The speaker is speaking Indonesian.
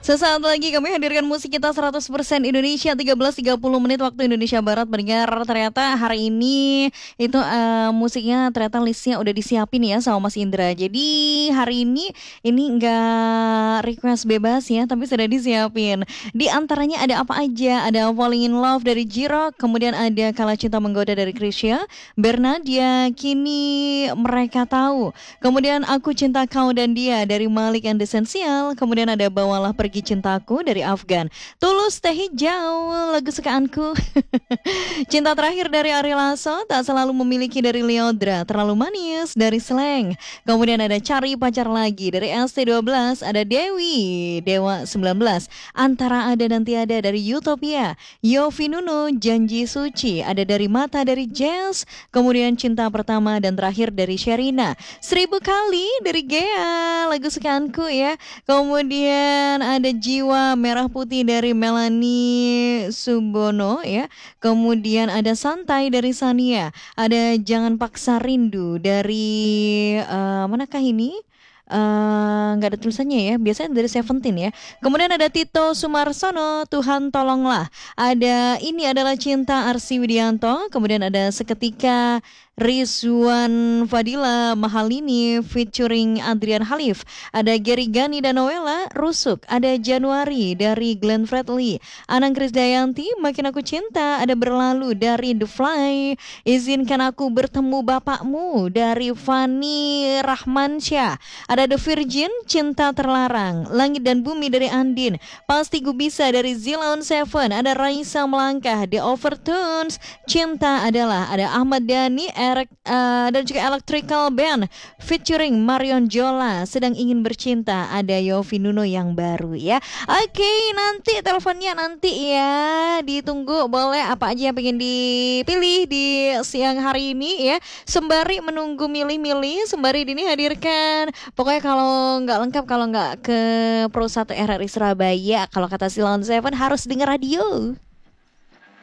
Sesaat lagi kami hadirkan musik kita 100% Indonesia 13.30 menit waktu Indonesia Barat. Mendengar ternyata hari ini itu musiknya ternyata listnya udah disiapin ya sama Mas Indra. Jadi hari ini enggak request bebas ya, tapi sudah disiapin. Di antaranya ada apa aja? Ada Falling in Love dari J-Rock, kemudian ada Kala Cinta Menggoda dari Krisya, Bernadia, Kini Mereka Tahu. Kemudian Aku Cinta Kau dan Dia dari Malik and Essential. Kemudian ada Bawalah Pergi Cintaku dari Afgan. Tulus Teh Hijau, lagu sukaanku. Cinta Terakhir dari Ari Lasso, Tak Selalu Memiliki dari Leodra, Terlalu Manis dari Slang. Kemudian ada Cari Pacar Lagi dari ST12, ada Dewi, Dewa 19, Antara Ada dan Tiada dari Utopia, Yofi Nuno, Janji Suci, ada dari Mata dari Jazz, kemudian Cinta Pertama dan terakhir dari Sherina. 1000 Kali dari Gea, lagu sukaanku ya. Kemudian ada Jiwa Merah Putih dari Melanie Subono ya. Kemudian ada Santai dari Sania. Ada Jangan Paksa Rindu dari manakah ini? Nggak ada tulisannya ya, biasanya dari Seventeen ya. Kemudian ada Tito Sumarsono, Tuhan Tolonglah. Ada Ini Adalah Cinta, Arsi Widianto. Kemudian ada Seketika, Rizwan Fadila Mahalini featuring Adrian Halif. Ada Gary Gani dan Noella, Rusuk. Ada Januari dari Glenn Fredly. Anang Krisdayanti, Makin Aku Cinta. Ada Berlalu dari The Fly. Izinkan Aku Bertemu Bapakmu dari Fani Rahmansyah. Ada The Virgin, Cinta Terlarang. Langit dan Bumi dari Andin. Pasti Ku Bisa dari Zilaun Seven. Ada Raisa Melangkah, The Overtones, Cinta Adalah. Ada Ahmad Dhani, dan juga Electrical Band featuring Marion Jola, Sedang Ingin Bercinta. Ada Yofi Nuno yang baru ya. Oke, nanti teleponnya nanti ya, ditunggu. Boleh apa aja yang pengen dipilih di siang hari ini ya, sembari menunggu milih-milih, sembari ini hadirkan. Pokoknya kalau nggak lengkap, kalau nggak ke Pro 1 RRI Surabaya, kalau kata Silon Seven harus denger radio.